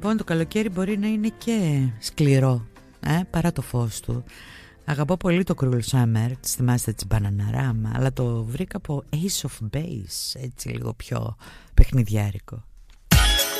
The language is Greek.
Λοιπόν, το καλοκαίρι μπορεί να είναι και σκληρό, παρά το φως του. Αγαπώ πολύ το Cruel Summer, θυμάστε της Bananarama, αλλά το βρήκα από Ace of Base, έτσι λίγο πιο παιχνιδιάρικο.